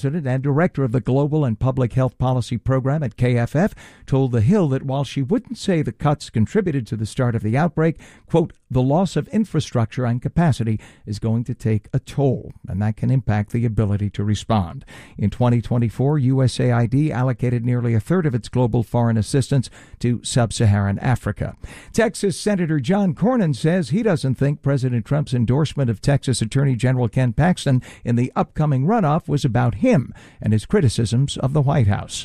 President and director of the Global and Public Health Policy Program at KFF, told The Hill that while she wouldn't say the cuts contributed to the start of the outbreak, quote, the loss of infrastructure and capacity is going to take a toll, and that can impact the ability to respond. In 2024, USAID allocated nearly a third of its global foreign assistance to sub-Saharan Africa. Texas Senator John Cornyn says he doesn't think President Trump's endorsement of Texas Attorney General Ken Paxton in the upcoming runoff was about him and his criticisms of the White House.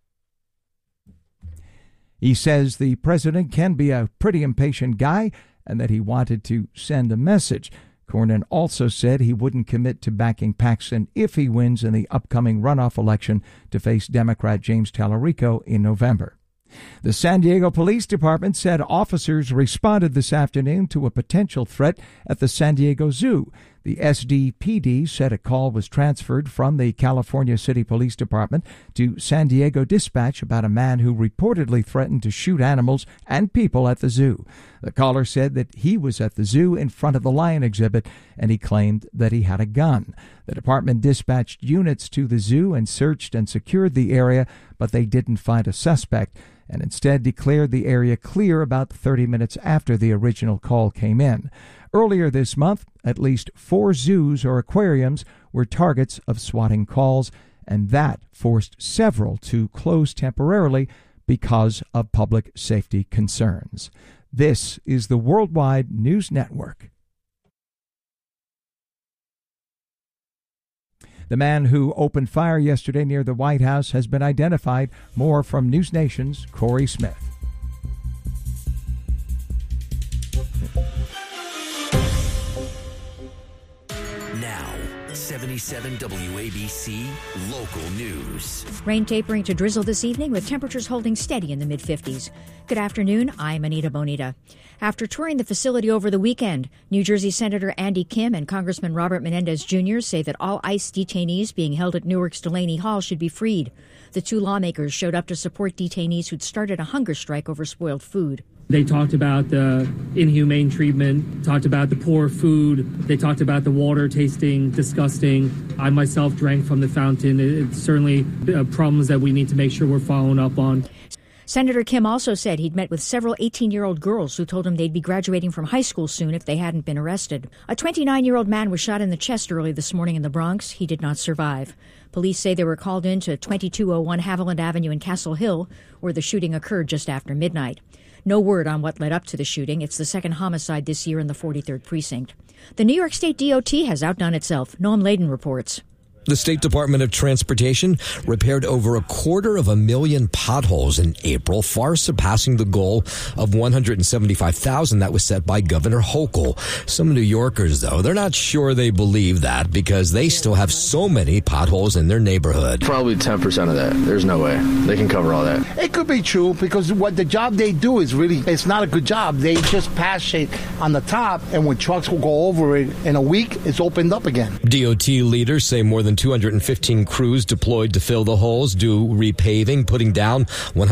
He says the president can be a pretty impatient guy and that he wanted to send a message. Cornyn also said he wouldn't commit to backing Paxton if he wins in the upcoming runoff election to face Democrat James Tallarico in November. The San Diego Police Department said officers responded this afternoon to a potential threat at the San Diego Zoo. The SDPD said a call was transferred from the California City Police Department to San Diego Dispatch about a man who reportedly threatened to shoot animals and people at the zoo. The caller said that he was at the zoo in front of the lion exhibit, and he claimed that he had a gun. The department dispatched units to the zoo and searched and secured the area, but they didn't find a suspect, and instead declared the area clear about 30 minutes after the original call came in. Earlier this month, at least 4 zoos or aquariums were targets of swatting calls, and that forced several to close temporarily because of public safety concerns. This is the Worldwide News Network. The man who opened fire yesterday near the White House has been identified. More from News Nation's Corey Smith. Now, 77 WABC Local News. Rain tapering to drizzle this evening with temperatures holding steady in the mid-50s. Good afternoon, I'm Anita Bonita. After touring the facility over the weekend, New Jersey Senator Andy Kim and Congressman Robert Menendez Jr. say that all ICE detainees being held at Newark's Delaney Hall should be freed. The two lawmakers showed up to support detainees who'd started a hunger strike over spoiled food. They talked about the inhumane treatment, talked about the poor food. They talked about the water tasting disgusting. I myself drank from the fountain. It's certainly problems that we need to make sure we're following up on. Senator Kim also said he'd met with several 18-year-old girls who told him they'd be graduating from high school soon if they hadn't been arrested. A 29-year-old man was shot in the chest early this morning in the Bronx. He did not survive. Police say they were called in to 2201 Haviland Avenue in Castle Hill, where the shooting occurred just after midnight. No word on what led up to the shooting. It's the second homicide this year in the 43rd precinct. The New York State DOT has outdone itself. Noam Laden reports. The State Department of Transportation repaired over 250,000 potholes in April, far surpassing the goal of 175,000 that was set by Governor Hochul. Some New Yorkers, though, they're not sure they believe that because they still have so many potholes in their neighborhood. Probably 10% of that. There's no way they can cover all that. It could be true because what the job they do is really, it's not a good job. They just patch it on the top, and when trucks will go over it in a week, it's opened up again. DOT leaders say more than 215 crews deployed to fill the holes, do repaving, putting down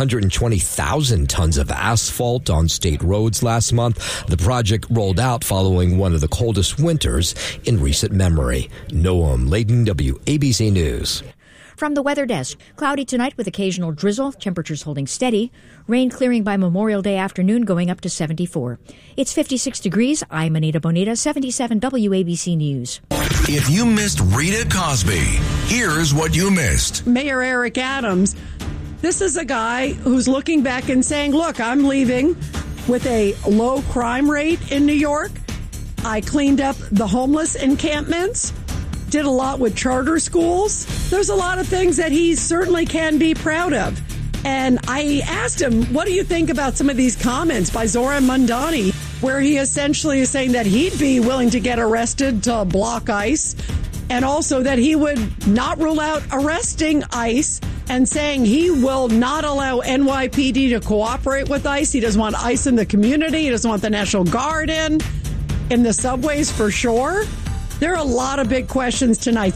120,000 tons of asphalt on state roads last month. The project rolled out following one of the coldest winters in recent memory. Noam Laden, WABC News. From the weather desk, cloudy tonight with occasional drizzle, temperatures holding steady. Rain clearing by Memorial Day afternoon, going up to 74. It's 56 degrees. I'm Anita Bonita, 77 WABC News. If you missed Rita Cosby, here's what you missed. Mayor Eric Adams, this is a guy who's looking back and saying, look, I'm leaving with a low crime rate in New York. I cleaned up the homeless encampments. Did a lot with charter schools. There's a lot of things that he certainly can be proud of. And I asked him, what do you think about some of these comments by Zoran Mandani, where he essentially is saying that he'd be willing to get arrested to block ICE, and also that he would not rule out arresting ICE, and saying he will not allow NYPD to cooperate with ICE. He doesn't want ICE in the community. He doesn't want the National Guard in the subways for sure. There are a lot of big questions tonight.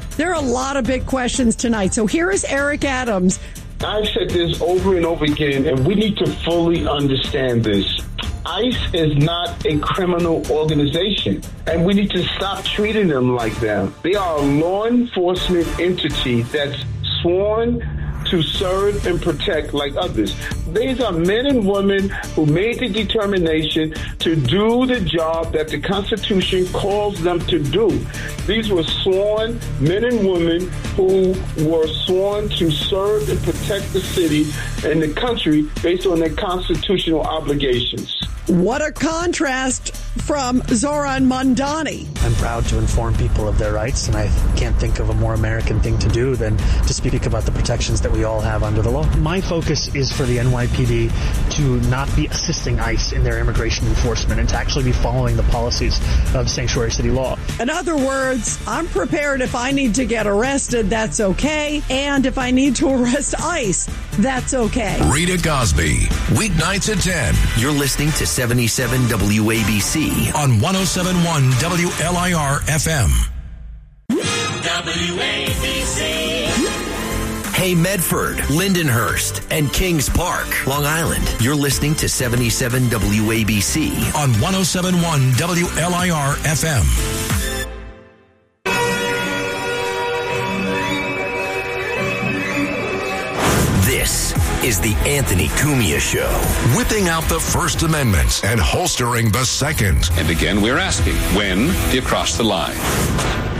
So here is Eric Adams. I've said this over and over again, and we need to fully understand this. ICE is not a criminal organization, and we need to stop treating them like that. They are a law enforcement entity that's sworn to serve and protect like others. These are men and women who made the determination to do the job that the Constitution calls them to do. These were sworn men and women who were sworn to serve and protect the city and the country based on their constitutional obligations. What a contrast from Zoran Mondani. I'm proud to inform people of their rights, and I can't think of a more American thing to do than to speak about the protections that we all have under the law. My focus is for the NYPD to not be assisting ICE in their immigration enforcement and to actually be following the policies of sanctuary city law. In other words, I'm prepared if I need to get arrested, that's okay. And if I need to arrest ICE, that's okay. Rita Cosby, weeknights at 10. You're listening to 77 WABC on 107.1 WLIR FM. WABC. Hey, Medford, Lindenhurst, and Kings Park, Long Island. You're listening to 77 WABC on 107.1 WLIR FM. This is the Anthony Cumia Show. Whipping out the First Amendment and holstering the Second. And again, we're asking, when do you cross the line?